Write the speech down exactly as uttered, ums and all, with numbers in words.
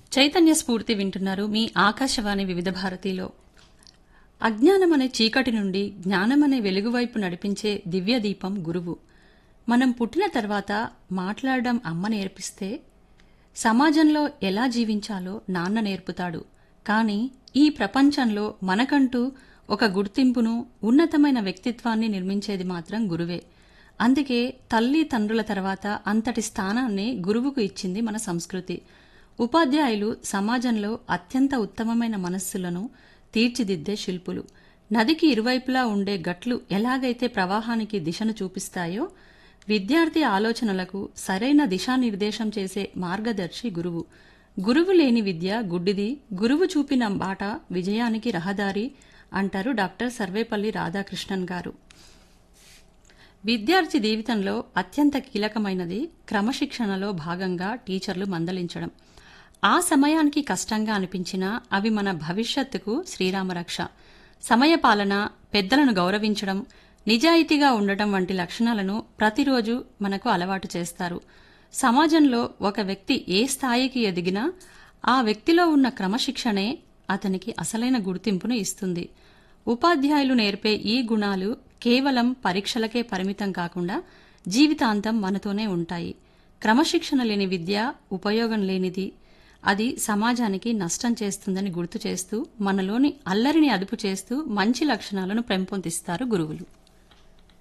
చైతన్య స్ఫూర్తి వింటున్నారు మీ ఆకాశవాణి వివిధ భారతిలో. అజ్ఞానమనే చీకటి నుండి జ్ఞానమనే వెలుగువైపు నడిపించే దివ్య దీపం గురువు. మనం పుట్టిన తర్వాత మాట్లాడడం అమ్మ నేర్పిస్తే, సమాజంలో ఎలా జీవించాలో నాన్న నేర్పుతాడు. కానీ ఈ ప్రపంచంలో మనకంటూ ఒక గుర్తింపును, ఉన్నతమైన వ్యక్తిత్వాన్ని నిర్మించేది మాత్రం గురువే. అందుకే తల్లి తండ్రుల తర్వాత అంతటి స్థానాన్ని గురువుకు ఇచ్చింది మన సంస్కృతి. ఉపాధ్యాయులు సమాజంలో అత్యంత ఉత్తమమైన మనస్సులను తీర్చిదిద్దే శిల్పులు. నదికి ఇరువైపులా ఉండే గట్లు ఎలాగైతే ప్రవాహానికి దిశను చూపిస్తాయో, విద్యార్థి ఆలోచనలకు సరైన దిశానిర్దేశం చేసే మార్గదర్శి గురువు. గురువు లేని విద్య గుడ్డిది, గురువు చూపిన బాట విజయానికి రహదారి అంటారు డాక్టర్ సర్వేపల్లి రాధాకృష్ణన్ గారు. విద్యార్థి జీవితంలో అత్యంత కీలకమైనది క్రమశిక్షణలో భాగంగా టీచర్లు మందలించడం. ఆ సమయానికి కష్టంగా అనిపించినా అవి మన భవిష్యత్తుకు శ్రీరామరక్ష. సమయపాలన, పెద్దలను గౌరవించడం, నిజాయితీగా ఉండటం వంటి లక్షణాలను ప్రతిరోజు మనకు అలవాటు చేస్తారు. సమాజంలో ఒక వ్యక్తి ఏ స్థాయికి ఎదిగినా ఆ వ్యక్తిలో ఉన్న క్రమశిక్షణే అతనికి అసలైన గుర్తింపును ఇస్తుంది. ఉపాధ్యాయులు నేర్పే ఈ గుణాలు కేవలం పరీక్షలకే పరిమితం కాకుండా జీవితాంతం మనతోనే ఉంటాయి. క్రమశిక్షణ లేని విద్య ఉపయోగం లేనిది, అది సమాజానికి నష్టం చేస్తుందని గుర్తు చేస్తూ, మనలోని అల్లరిని అదుపు చేస్తూ మంచి లక్షణాలను పెంపొందిస్తారు గురువులు.